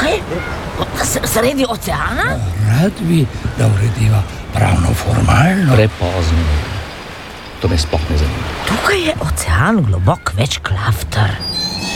Kaj? Sredi oceana? Rad bi, da urediva pravno formalno. Prepozno. To me sploh ne zanima. Tukaj je ocean globok več klafter.